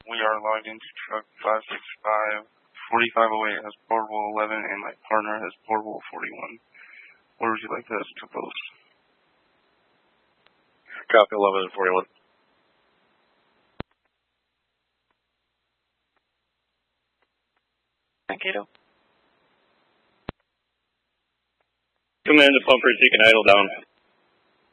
We are logged into truck 565. 4508 has portable 11, and my partner has portable 41. Where would you like us to post? Copy 11 and 41. Mankato. Command to pumper, taking idle down.